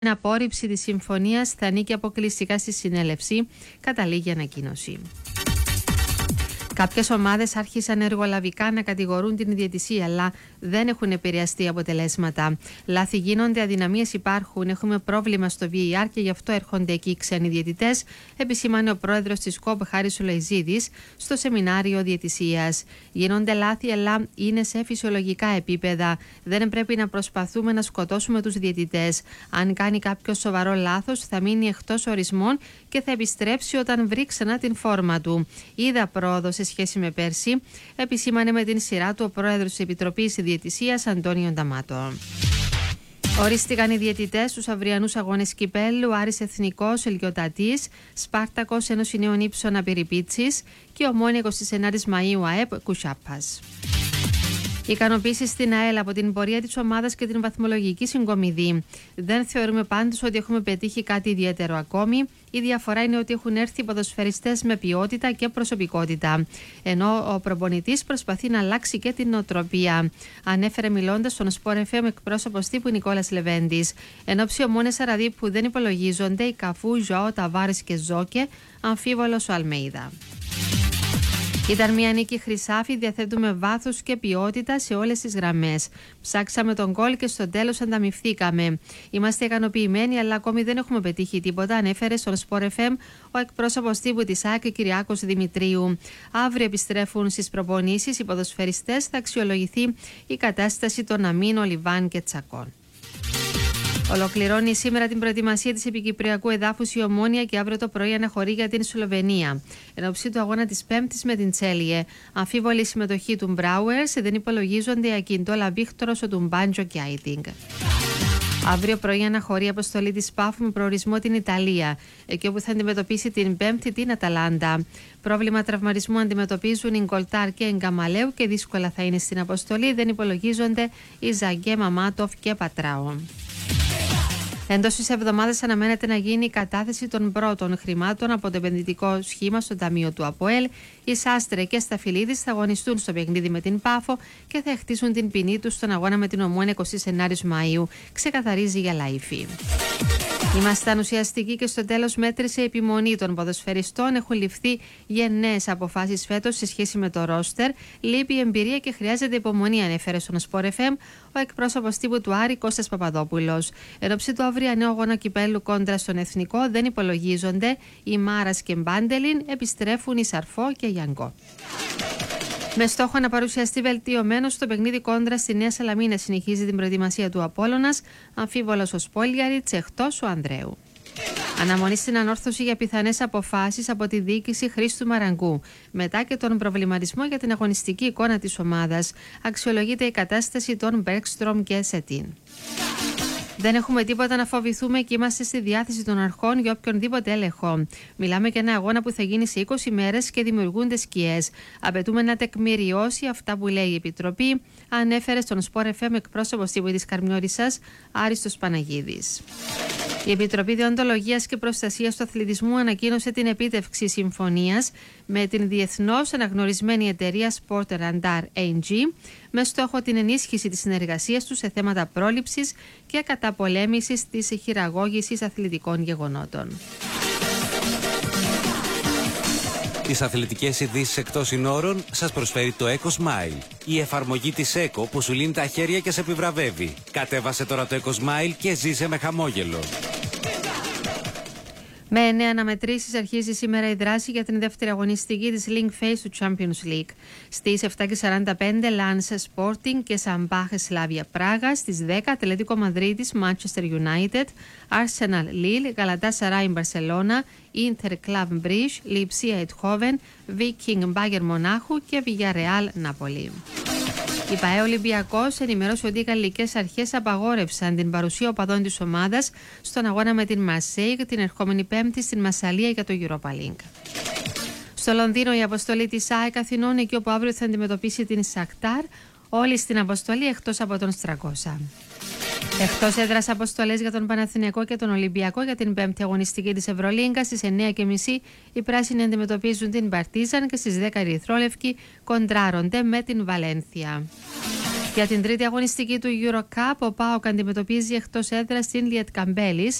απόρριψη της συμφωνίας θα ανήκει αποκλειστικά στη συνέλευση, καταλήγει η ανακοίνωση. Κάποιες ομάδες άρχισαν εργολαβικά να κατηγορούν την διαιτησία, αλλά δεν έχουν επηρεαστεί αποτελέσματα. Λάθη γίνονται, αδυναμίες υπάρχουν, έχουμε πρόβλημα στο VAR και γι' αυτό έρχονται εκεί οι ξένοι διαιτητές, επισήμανε ο πρόεδρος της ΚΟΠ Χάρης Σουλαϊζίδης στο σεμινάριο διαιτησίας. Γίνονται λάθη, αλλά είναι σε φυσιολογικά επίπεδα. Δεν πρέπει να προσπαθούμε να σκοτώσουμε τους διαιτητές. Αν κάνει κάποιο σοβαρό λάθος, θα μείνει εκτός ορισμών και θα επιστρέψει όταν βρει ξανά την φόρμα του. Είδα πρόοδο σε σχέση με πέρσι, επισήμανε με την σειρά του ο πρόεδρος της Επιτροπής Διαιτησίας Αντώνιο Νταμάτο. Ορίστηκαν οι διαιτητές στους αυριανούς αγώνες κυπέλλου, Άρης Εθνικός Ελγιοτατής, Σπάρτακος Ένωση Νέων Ήψων Απειριπίτσης και Ομόνοια 29 Μαΐου ΑΕΠ Κουσάπας. Ικανοποίηση στην ΑΕΛ από την πορεία της ομάδας και την βαθμολογική συγκομιδή. Δεν θεωρούμε πάντως ότι έχουμε πετύχει κάτι ιδιαίτερο ακόμη. Η διαφορά είναι ότι έχουν έρθει ποδοσφαιριστές με ποιότητα και προσωπικότητα. Ενώ ο προπονητής προσπαθεί να αλλάξει και την νοοτροπία. Ανέφερε μιλώντας στον Sport FM εκπρόσωπος τύπου Νικόλας Λεβέντης. Ενώ ψιωμόνες Αραδί που δεν υπολογίζονται, οι Καφού, Ζωάο, Ταβάρες και Ζόκε, αμφίβολος ο Αλμέιδα. Ήταν μια νίκη χρυσάφι, διαθέτουμε βάθος και ποιότητα σε όλες τις γραμμές. Ψάξαμε τον γκολ και στο τέλος ανταμυφθήκαμε. Είμαστε ικανοποιημένοι, αλλά ακόμη δεν έχουμε πετύχει τίποτα, ανέφερε στον Sport FM ο εκπρόσωπος τύπου της ΑΕΚ Κυριάκος Δημητρίου. Αύριο επιστρέφουν στις προπονήσεις οι ποδοσφαιριστές, θα αξιολογηθεί η κατάσταση των Αμίνο, Λιβάν και Τσακών. Ολοκληρώνει σήμερα την προετοιμασία της επικυπριακού εδάφους η Ομόνοια και αύριο το πρωί αναχωρεί για την Σλοβενία. Εν ώψη του αγώνα της Πέμπτης με την Τσέλιε. Αμφίβολη συμμετοχή του Μπράουερς, δεν υπολογίζονται η Ακιντόλα Βίκτορος, ο Τουμπάντζο και Άιτινγκ. Αύριο πρωί αναχωρεί η αποστολή της ΠΑΦ με προορισμό την Ιταλία, εκεί όπου θα αντιμετωπίσει την Πέμπτη την Αταλάντα. Πρόβλημα τραυματισμού αντιμετωπίζουν οι Γκολτάρ και οι Γκαμαλέου και δύσκολα θα είναι στην αποστολή, δεν υπολογίζονται οι Ζαγκέ, Μαμάτοφ και Πατράο. Εντός της εβδομάδας αναμένεται να γίνει η κατάθεση των πρώτων χρημάτων από το επενδυτικό σχήμα στο ταμείο του ΑΠΟΕΛ. Οι Σάστρε και Σταφυλίδης θα αγωνιστούν στο παιχνίδι με την Πάφο και θα χτίσουν την ποινή τους στον αγώνα με την Ομόνοια 29 Μαΐου, ξεκαθαρίζει για Λαϊφή. Ήμασταν ουσιαστικοί και στο τέλος μέτρησε η επιμονή των ποδοσφαιριστών. Έχουν ληφθεί γενναίες αποφάσεις φέτος σε σχέση με το ρόστερ. Λείπει η εμπειρία και χρειάζεται υπομονή, ανέφερε στον Sport FM ο εκπρόσωπος τύπου του Άρη Κώστας Παπαδόπουλος. Εν ώψη του αυριανού αγώνα κυπέλλου κόντρα στον Εθνικό δεν υπολογίζονται οι Μάρας και Μπάντελιν, επιστρέφουν οι Σαρφό και Γιανγκό. Με στόχο να παρουσιαστεί βελτιωμένο στο παιχνίδι κόντρα στη Νέα Σαλαμίνα, συνεχίζει την προετοιμασία του Απόλλωνας, αμφίβολος ο Σπόλιαριτς, εκτός ο Ανδρέου. Αναμονή στην ανόρθωση για πιθανές αποφάσεις από τη διοίκηση Χρήστου Μαραγκού. Μετά και τον προβληματισμό για την αγωνιστική εικόνα της ομάδας, αξιολογείται η κατάσταση των Μπέρκστρομ και Σετίν. Δεν έχουμε τίποτα να φοβηθούμε και είμαστε στη διάθεση των αρχών για οποιονδήποτε έλεγχο. Μιλάμε για ένα αγώνα που θα γίνει σε 20 μέρες και δημιουργούνται σκιές. Απαιτούμε να τεκμηριώσει αυτά που λέει η Επιτροπή, ανέφερε στον Sport FM εκπρόσωπος τύπου της Καρμιώτισσας Άριστος Παναγίδης. Η Επιτροπή Δεοντολογίας και Προστασίας του Αθλητισμού ανακοίνωσε την επίτευξη συμφωνίας με την διεθνώς αναγνωρισμένη εταιρεία Sport Radar AG με στόχο την ενίσχυση της συνεργασίας τους σε θέματα πρόληψης και καταπολέμησης της χειραγώγησης αθλητικών γεγονότων. Τις αθλητικές ειδήσεις εκτός συνόρων σας προσφέρει το Eco Smile. Η εφαρμογή της Eco που σου λύνει τα χέρια και σε επιβραβεύει. Κατέβασε τώρα το Eco Smile και ζήσε με χαμόγελο. Με 9 αναμετρήσεις αρχίζει σήμερα η δράση για την δεύτερη αγωνιστική της Link Phase του Champions League. Στις 7:45 Lens Sporting και Σαμπάχ Σλάβια Πράγα. Στις 10 Ατλέτικο Μαδρίτης Manchester United, Arsenal Lille, Galatasaray Barcelona, Inter Club Brugge, Lipsia Eindhoven, Viking Bayern Μονάχου και Villarreal Νάπολη. Η ΠΑΕ Ολυμπιακός ενημέρωσε ότι οι γαλλικές αρχές απαγόρευσαν την παρουσία οπαδών της ομάδας στον αγώνα με την Μαρσέιγ την ερχόμενη Πέμπτη στην Μασσαλία για το Europa League. Στο Λονδίνο η αποστολή της ΑΕΚ Αθηνών, εκεί όπου αύριο θα αντιμετωπίσει την Σακτάρ, όλοι στην αποστολή εκτός από τον Στρακώσα. Εκτός έδρας αποστολές για τον Παναθηναϊκό και τον Ολυμπιακό για την πέμπτη αγωνιστική της Ευρωλίγκα στις 9:30 οι πράσινοι αντιμετωπίζουν την Παρτίζαν και στις 10 οι ερυθρόλευκοι κοντράρονται με την Βαλένθια. Για την τρίτη αγωνιστική του EuroCup, ο ΠΑΟΚ αντιμετωπίζει εκτός έδρας την Lietcampellis